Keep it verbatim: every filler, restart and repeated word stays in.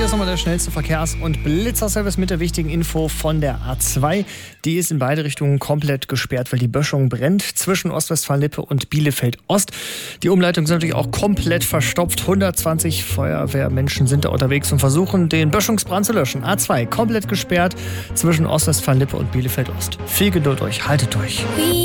ist nochmal der schnellste Verkehrs- und Blitzerservice mit der wichtigen Info von der A zwei. Die ist in beide Richtungen komplett gesperrt, weil die Böschung brennt zwischen Ostwestfalen-Lippe und Bielefeld-Ost. Die Umleitungen sind natürlich auch komplett verstopft. hundertzwanzig Feuerwehrmenschen sind da unterwegs und versuchen, den Böschungsbrand zu löschen. A zwei komplett gesperrt zwischen Ostwestfalen-Lippe und Bielefeld-Ost. Viel Geduld euch, haltet durch.